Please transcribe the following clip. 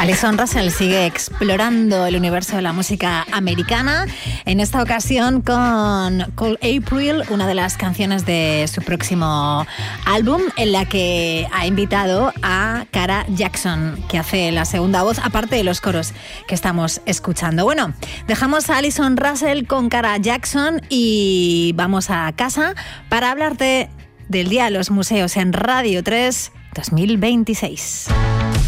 Alison Russell sigue explorando el universo de la música americana, en esta ocasión con Cold April, una de las canciones de su próximo álbum, en la que ha invitado a Cara Jackson, que hace la segunda voz, aparte de los coros que estamos escuchando. Bueno, dejamos a Alison Russell con Cara Jackson y vamos a casa para hablarte del Día de los Museos en Radio 3 2026.